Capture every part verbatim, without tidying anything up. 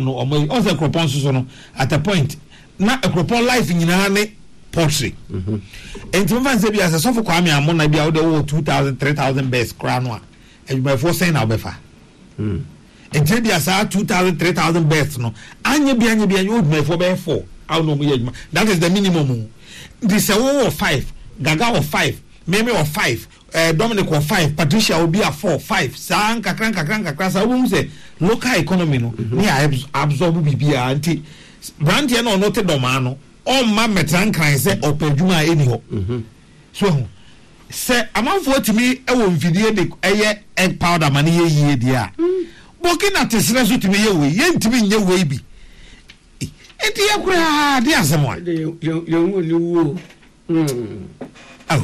dam no omo on say cropon so no at a point na a cropon life nyina ne poultry mhm enti mfa nse bia se so for kwame amona bia wo de two thousand three thousand best kra no a eduma for say na obefa mhm enti bia sa two thousand three thousand best no anye bia anye bia you eduma for be four how no mo eduma that is the minimum this a wo five Gaga of five Meme of five uh, Dominic of five Patricia will be a four five San kakran kakran kakran sa wo say local economy no ni absorb bibia anti brand here no note domano on ma metran kan say opedwuma eni ho mhm so say amanfo timi e wo mfidie de eye egg powder mane ye yie dia bokina tesere so timi ye we ye ntimi nye we bi enti yakura dia asemo yo yo ni wo mm oh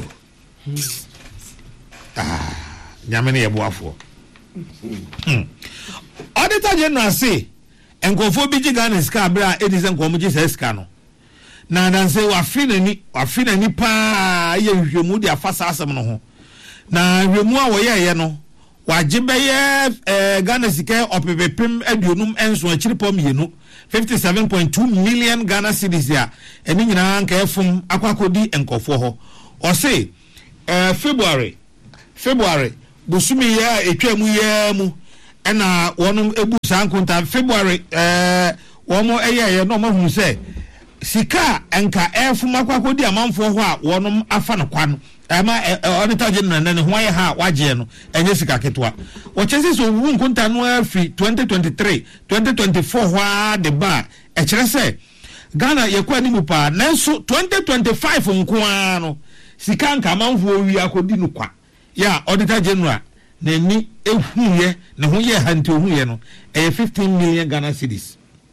ah nyamene ye boafo mm auditor general say enkofo bi Ghana ska bra edisen ko mo ji ska no na dan say wa fina ni wa fina ni pa ye hwemu dia fasa asem no ho na hwemu a wo ye ye no wa gibeye eh Ghana sika opepepem aduonum enso akiri pom yenu fifty-seven point two million Ghana cedis ya eni nyina nka efum akwakodi enkofo ho o say eh February February busumi ya etwamu ya mu ena wonum ebu sankunta February eh womo eye ye no mahu say sika enka efum akwakodi amanfo ho a wonum afa no kwa no ama auditor general na ne ho ye ha waje no enye sika ketwa o chese so wu nkunta no afi twenty twenty-three twenty twenty-four ho de ba e kire se Ghana ye kwa ni mu pa nanso twenty twenty-five nko no sika nka amanfo wi akodi no kwa ya auditor general na ni ehuye ne ho ye hanti ohuye no e fifteen million Ghana cedis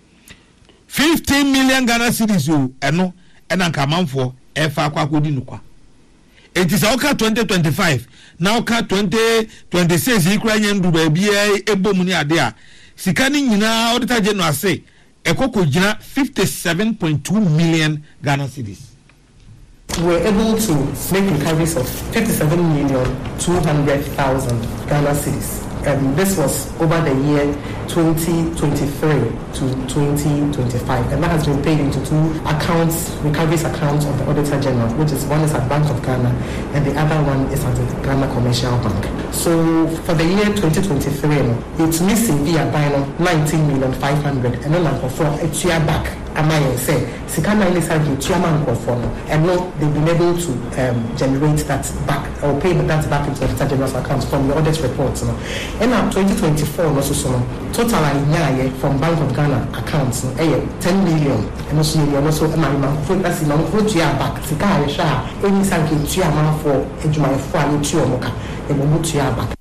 fifteen million Ghana cedis o eno ena nka amanfo e fa akwa akodi no kwa. It is okay twenty twenty-five now ka twenty twenty-six ikura nyendu ba bia ebom ni ade a sika ni nyina auditor general say ekoko gina fifty-seven point two million Ghana cedis. We were able to make recoveries of fifty-seven million two hundred thousand Ghana cedis. And this was over the year twenty twenty-three to twenty twenty-five, and that has been paid into two accounts, recoveries accounts of the Auditor General, which is one is at Bank of Ghana and the other one is at the Ghana Commercial Bank. So for the year twenty twenty-three, it's missing via buying nineteen million five hundred, and then for a year back. I say, Sikana is having chairman and no, they've been able to um, generate that back or pay that back into the Auditor General's accounts from the audit reports. No? And now twenty twenty-four, also so total from Bank of Ghana accounts, no, ten million, and also also my foot as in on foot year back. Sikana Sha, any sanking chairman for Ejuma for Chuamoka, and Mutu year back.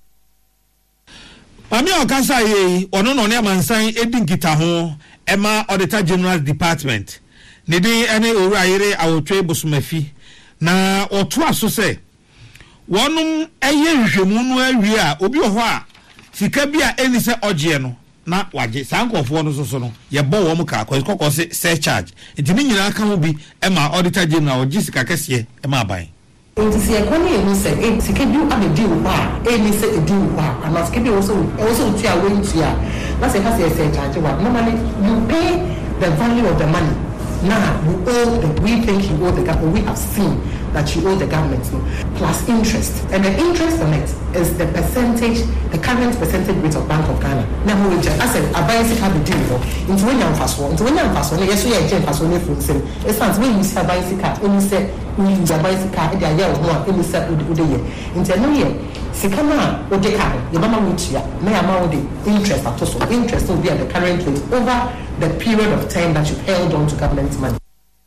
Mami okasa ye ono no ne amansan edin kita ho ema Auditor General Department ne din ene owurayere awotwe bosumafi na oto aso se wonum eye hwehwemu no awie a obi ho a sika bia eni se ogie no na waje sankofo no soso no ye bo wo mu ka kokko se surcharge ntini nyina ka ho bi ema Auditor General ogie sika kese ema aban. Nti se ekoni enu se e sike bi abedi wo ba e ni se edi wo ba and sike bi also also tia wentia na se ka se se charge wa normally you pay the value of the money now you owe the we think you owe the government we have seen that you owe the government no, plus interest and the interest on it is the percentage the current percentage rate of Bank of Ghana now we just I said advice have the deal into when you fast one into when you fast one yes we are fast one from say it's not when you see advice card when you say we use advice card they are here no when you say we dey here into no here sikana o dey card your mama will tia me amount the interest at so interest will be at the current rate over the period of time that you held on to government money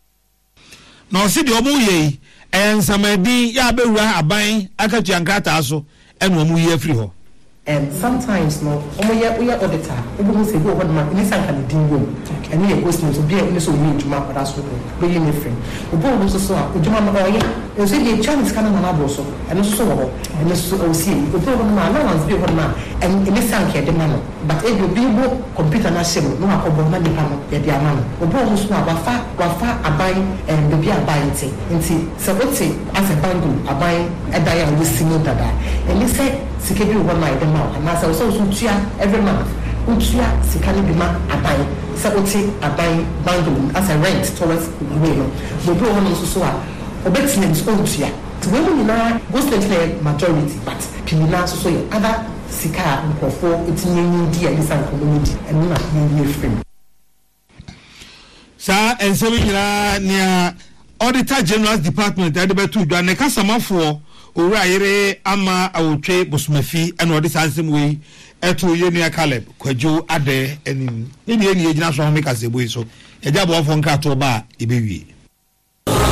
no see the omo ye en samedi ya bewura aban akatu yankata so enu omu ye free ho and sometimes no omo ye we auditor obo say go what man ni sanka ni dingo and you go to be any so we juma para so be you free obo no so so juma ma oye e say the chance kana na bo so and so so wo and so o see obo no ma na once be what man and any sanka de man but e go be bo computer na shemo no akobo na di pa no ye di ama no obo no so abafa wafa aban and be aban ti nti se oti as a bangu aban e da ya we sinu dada and you say sikebi wo na ide ma na say so so tua every month utia sikani bima aban Saboti aban bando as a rent towards way no mo bro no so so a obetinem so ntua to we na go state majority but pina so so other sika nkofo etinye di and san community and na ye frame sa ensemi nyina nia Auditor General's Department at the Betu Dwane Kasamafo owura yere ama awotwe bosomafi ena odi sansem we eto yenia Caleb Kwajo ade enim ni ni eni egyina so ho meka sebo so eja bo fo nka to ba ebewie